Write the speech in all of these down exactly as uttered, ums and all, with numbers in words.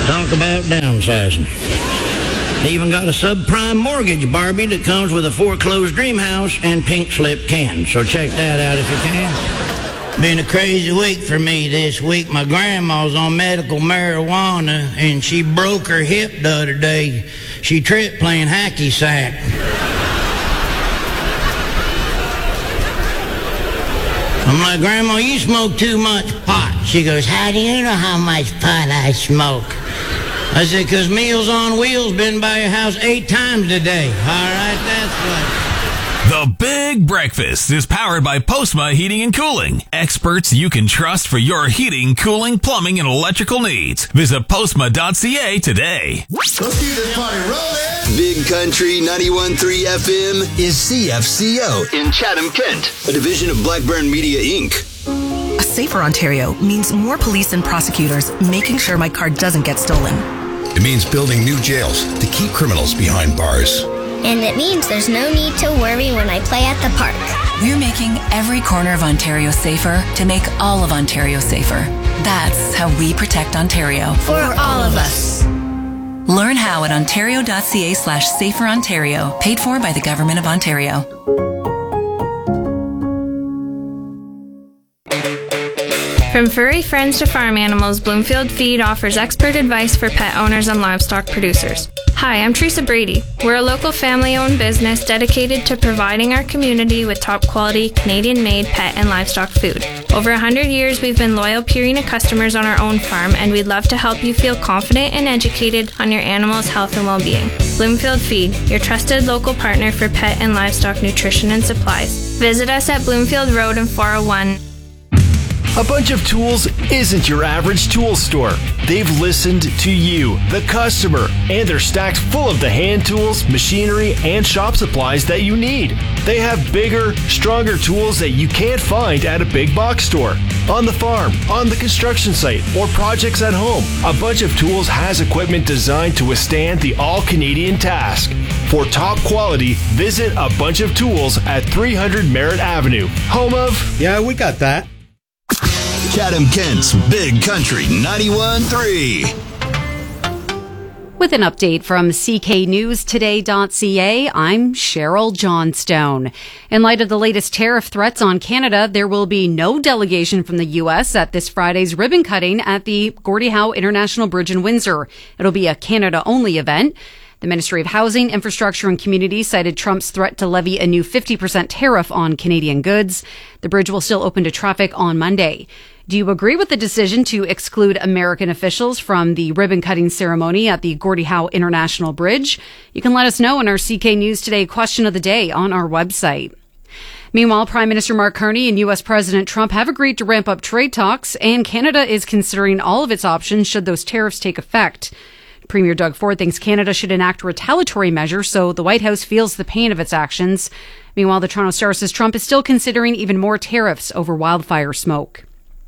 Talk about downsizing. They even got a subprime mortgage, Barbie, that comes with a foreclosed dream house and pink slip cans. So check that out if you can. Been a crazy week for me this week. My grandma's on medical marijuana, and she broke her hip the other day. She tripped playing hacky sack. I'm like, Grandma, you smoke too much pot. She goes, how do you know how much pot I smoke? I said, because Meals on Wheels been by your house eight times today. All right, that's what. The Big Breakfast is powered by Postma Heating and Cooling. Experts you can trust for your heating, cooling, plumbing, and electrical needs. Visit postma dot c a today. Let's keep this party rolling. Big Country ninety-one point three F M is C F C O in Chatham, Kent, a division of Blackburn Media, Incorporated. A safer Ontario means more police and prosecutors making sure my car doesn't get stolen. It means building new jails to keep criminals behind bars. And it means there's no need to worry when I play at the park. We're making every corner of Ontario safer to make all of Ontario safer. That's how we protect Ontario. For all of us. Learn how at ontario dot c a slash safer Ontario. Paid for by the Government of Ontario. From furry friends to farm animals, Bloomfield Feed offers expert advice for pet owners and livestock producers. Hi, I'm Teresa Brady. We're a local family-owned business dedicated to providing our community with top-quality, Canadian-made pet and livestock food. Over one hundred years, we've been loyal Purina customers on our own farm, and we'd love to help you feel confident and educated on your animal's health and well-being. Bloomfield Feed, your trusted local partner for pet and livestock nutrition and supplies. Visit us at Bloomfield Road in four oh one. A Bunch of Tools isn't your average tool store. They've listened to you, the customer, and they're stacked full of the hand tools, machinery, and shop supplies that you need. They have bigger, stronger tools that you can't find at a big box store. On the farm, on the construction site, or projects at home, A Bunch of Tools has equipment designed to withstand the all-Canadian task. For top quality, visit A Bunch of Tools at three hundred Merritt Avenue, home of... Yeah, we got that. Chatham, Kent's Big Country ninety-one point three. With an update from c k news today dot c a, I'm Cheryl Johnstone. In light of the latest tariff threats on Canada, there will be no delegation from the U S at this Friday's ribbon cutting at the Gordie Howe International Bridge in Windsor. It'll be a Canada-only event. The Ministry of Housing, Infrastructure and Community cited Trump's threat to levy a new fifty percent tariff on Canadian goods. The bridge will still open to traffic on Monday. Do you agree with the decision to exclude American officials from the ribbon-cutting ceremony at the Gordie Howe International Bridge? You can let us know in our C K News Today question of the day on our website. Meanwhile, Prime Minister Mark Carney and U S President Trump have agreed to ramp up trade talks, and Canada is considering all of its options should those tariffs take effect. Premier Doug Ford thinks Canada should enact retaliatory measures so the White House feels the pain of its actions. Meanwhile, the Toronto Star says Trump is still considering even more tariffs over wildfire smoke.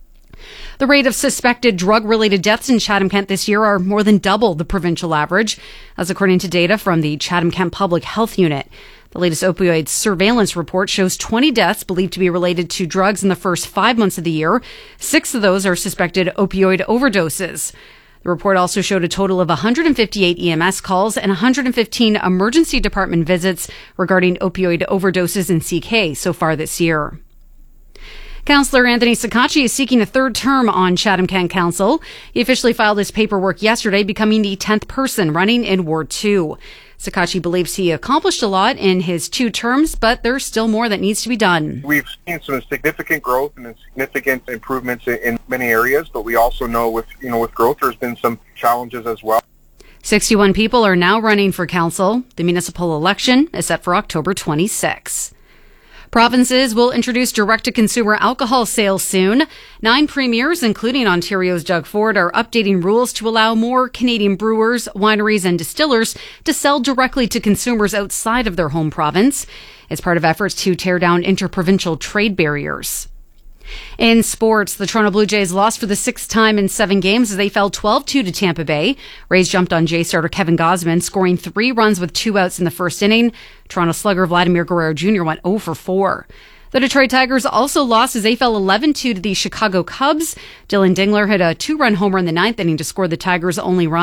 The rate of suspected drug-related deaths in Chatham-Kent this year are more than double the provincial average. That's according to data from the Chatham-Kent Public Health Unit. The latest opioid surveillance report shows twenty deaths believed to be related to drugs in the first five months of the year. Six of those are suspected opioid overdoses. The report also showed a total of one hundred fifty-eight E M S calls and one hundred fifteen emergency department visits regarding opioid overdoses in C K so far this year. Councillor Anthony Sakachi is seeking a third term on Chatham-Kent Council. He officially filed his paperwork yesterday, becoming the tenth person running in Ward two. Sakachi believes he accomplished a lot in his two terms, but there's still more that needs to be done. We've seen some significant growth and significant improvements in many areas, but we also know with, you know, with growth, there's been some challenges as well. sixty-one people are now running for council. The municipal election is set for October twenty-sixth. Provinces will introduce direct-to-consumer alcohol sales soon. Nine premiers, including Ontario's Doug Ford, are updating rules to allow more Canadian brewers, wineries and distillers to sell directly to consumers outside of their home province. It's part of efforts to tear down interprovincial trade barriers. In sports, the Toronto Blue Jays lost for the sixth time in seven games as they fell twelve two to Tampa Bay. Rays jumped on Jay starter Kevin Gausman, scoring three runs with two outs in the first inning. Toronto slugger Vladimir Guerrero Junior went oh for four. The Detroit Tigers also lost as they fell eleven two to the Chicago Cubs. Dylan Dingler hit a two-run homer in the ninth inning to score the Tigers' only run.